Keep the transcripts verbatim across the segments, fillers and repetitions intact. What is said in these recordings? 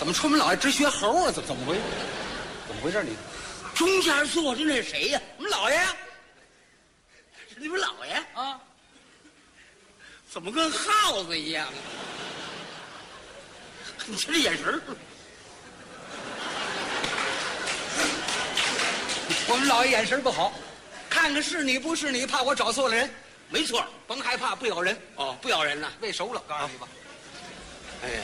么说我们老爷直学猴啊？怎么怎么回？怎么回事？你中间坐着那谁呀？ 我们老爷是你们老爷啊？ 怎么跟耗子一样啊？你瞧这眼神儿。 我们老爷眼神不好，看看是你不是你，怕我找错了人。 没错， 甭害怕，不咬人。 哦，不咬人呐。 喂熟了，告诉你吧。 哎呀，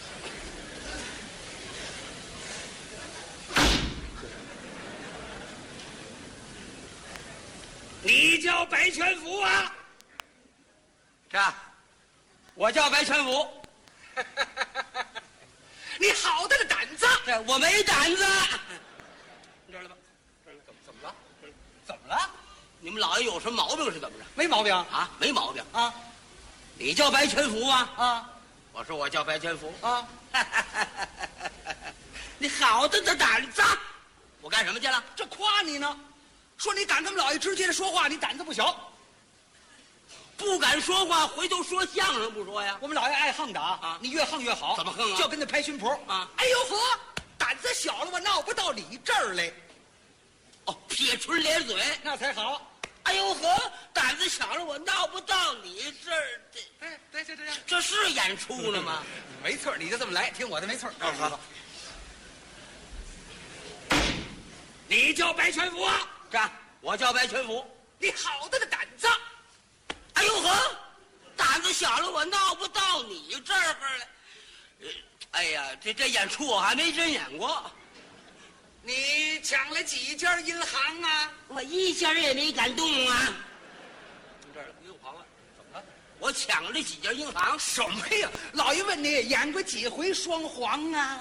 你叫白全福啊？ 这，我叫白全福。你好大的胆子！ 这我没胆子。你知道了吧？ 怎么怎么了？怎么了？ 你们老爷有什么毛病是怎么着？ 没毛病啊，没毛病啊！ 你叫白全福啊？ 啊！ 我说我叫白全福啊！ 你好大的胆子！我干什么去了？ 这夸你呢，说你敢跟我们老爷直接的说话，你胆子不小。 不敢说话，回头说相声不说呀？ 我们老爷爱横的啊！ 啊你越横越好。 怎么横啊？ 就跟那拍巡谱啊！ 哎呦呵，胆子小了，我闹不到你这儿来。 哦，撇唇咧嘴那才好。 哎呦呵，胆子小了，我闹不到你这儿。 哎，对，就这样。 这是演出了吗？ 没错，你就这么来，听我的没错。 好好好。 你叫白全福啊？ 这，我叫白全福。 你好大的胆子！ 哎呦呵，胆子小了，我闹不到你这儿来。呃，哎呀，这这演出我还没真演过。 你抢了几家银行啊？ 我一家也没敢动啊。 从这儿又跑了，怎么了？ 我抢了几家银行？ 什么呀？老爷问你演过几回双簧啊？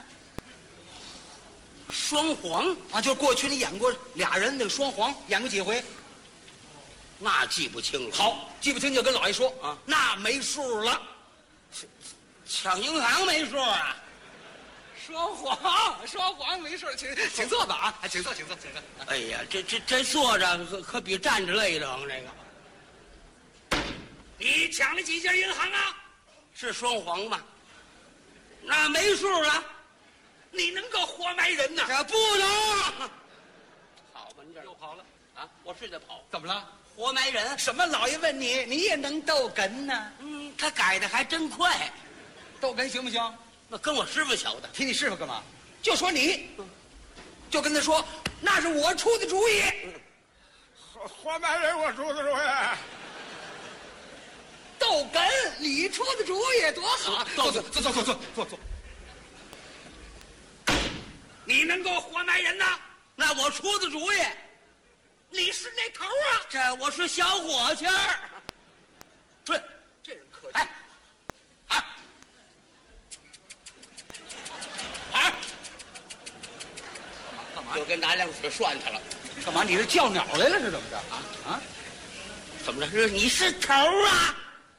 双簧啊，就是过去你演过俩人那个双簧，演过几回？ 那记不清了。 好，记不清就跟老爷说啊， 那没数了。 抢银行没数啊？ 双簧，双簧没事，请请坐吧啊，请坐，请坐，请坐。 哎呀，这这这坐着可可比站着累得慌。这个， 你抢了几家银行啊？ 是双簧吗？那没数啊。 你能够活埋人呐？ 这不能。好吧，你这又跑了啊？我是在跑。 怎么了？ 活埋人？ 什么？老爷问你，你也能逗哏呢？ 嗯，他改的还真快。 逗哏行不行？ 那跟我师傅学的。 提你师傅干嘛？就说你，就跟他说，那是我出的主意。 活活埋人我出的主意。 逗哏，你出的主意多好！坐坐坐坐坐坐坐坐。你能够活埋人呐？ 那我出的主意。 你是那头啊？ 这我是小伙计儿。 对，这人客气。 哎，哎，哎， 干嘛？ 就跟拿两腿涮他了。 干嘛？你是叫鸟来了是怎么着？啊啊！ 怎么着？是你是头啊？